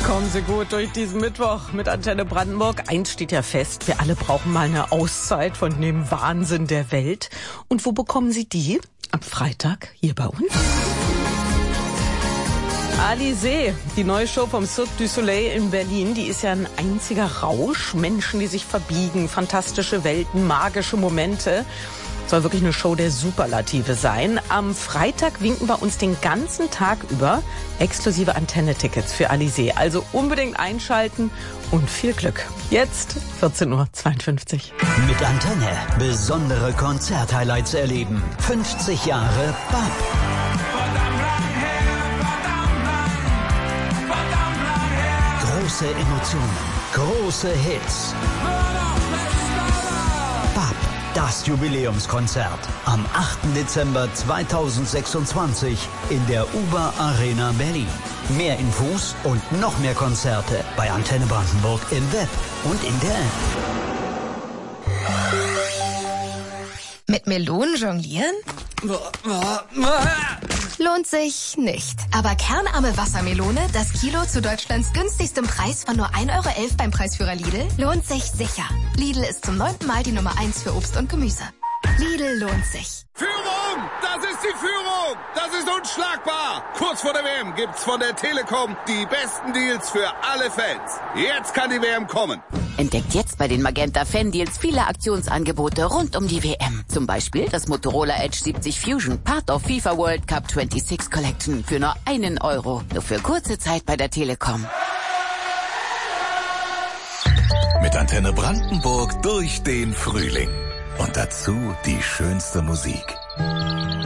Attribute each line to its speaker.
Speaker 1: Kommen Sie gut durch diesen Mittwoch mit Antenne Brandenburg. Eins steht ja fest, wir alle brauchen mal eine Auszeit von dem Wahnsinn der Welt. Und wo bekommen Sie die? Am Freitag hier bei uns. Alizée, die neue Show vom Cirque du Soleil in Berlin, die ist ja ein einziger Rausch. Menschen, die sich verbiegen, fantastische Welten, magische Momente. Soll wirklich eine Show der Superlative sein. Am Freitag winken wir uns den ganzen Tag über exklusive Antenne-Tickets für Alizée. Also unbedingt einschalten und viel Glück. Jetzt 14:52 Uhr.
Speaker 2: Mit Antenne besondere Konzert-Highlights erleben. 50 Jahre BAP. Große Emotionen, große Hits. BAP. Das Jubiläumskonzert am 8. Dezember 2026 in der UBA Arena Berlin. Mehr Infos und noch mehr Konzerte bei Antenne Brandenburg im Web und in der App.
Speaker 3: Mit Melonen jonglieren? Lohnt sich nicht. Aber kernarme Wassermelone, das Kilo zu Deutschlands günstigstem Preis von nur 1,11 € beim Preisführer Lidl, lohnt sich sicher. Lidl ist zum 9. Mal die Nummer 1 für Obst und Gemüse. Lidl lohnt sich.
Speaker 4: Führung! Das ist die Führung! Das ist unschlagbar! Kurz vor der WM gibt's von der Telekom die besten Deals für alle Fans. Jetzt kann die WM kommen.
Speaker 5: Entdeckt jetzt bei den Magenta Fan Deals viele Aktionsangebote rund um die WM. Zum Beispiel das Motorola Edge 70 Fusion, Part of FIFA World Cup 26 Collection für nur 1 €. Nur für kurze Zeit bei der Telekom.
Speaker 6: Mit Antenne Brandenburg durch den Frühling. Und dazu die schönste Musik.